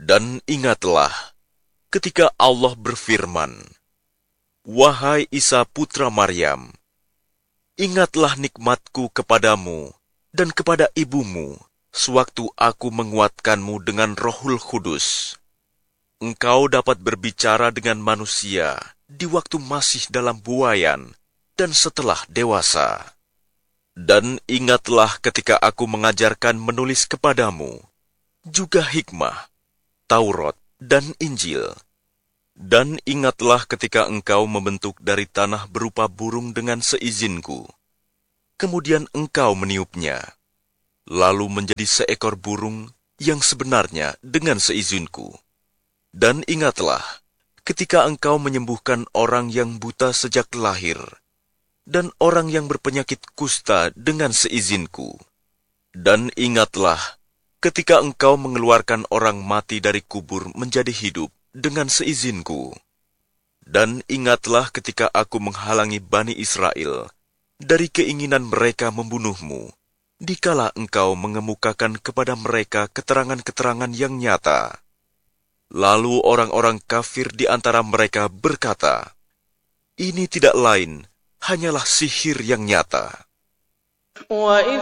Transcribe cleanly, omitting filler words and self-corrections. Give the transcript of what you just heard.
Dan ingatlah ketika Allah berfirman, "Wahai Isa putra Maryam, ingatlah nikmatku kepadamu dan kepada ibumu, sewaktu aku menguatkanmu dengan Rohul Kudus. Engkau dapat berbicara dengan manusia di waktu masih dalam buayan dan setelah dewasa. Dan ingatlah ketika aku mengajarkan menulis kepadamu, juga hikmah, Taurat, dan Injil. Dan ingatlah ketika engkau membentuk dari tanah berupa burung dengan seizinku. Kemudian engkau meniupnya, lalu menjadi seekor burung yang sebenarnya dengan seizinku. Dan ingatlah ketika engkau menyembuhkan orang yang buta sejak lahir, dan orang yang berpenyakit kusta dengan seizinku. Dan ingatlah ketika engkau mengeluarkan orang mati dari kubur menjadi hidup dengan seizinku. Dan ingatlah ketika aku menghalangi Bani Israel dari keinginan mereka membunuhmu, dikala engkau mengemukakan kepada mereka keterangan-keterangan yang nyata. Lalu orang-orang kafir di antara mereka berkata, ini tidak lain, hanyalah sihir yang nyata."